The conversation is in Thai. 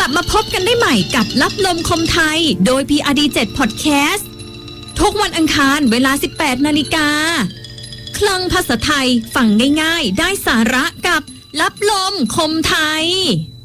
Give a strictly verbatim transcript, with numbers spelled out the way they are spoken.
ลับมาพบกันได้ใหม่กับรับลมคมไทยโดย พี อาร์ ดี เจ็ด Podcast ทุกวันอังคารเวลา สิบแปดนาฬิกาคลังภาษาไทยฟังง่ายๆได้สาระกับรับลมคมไทย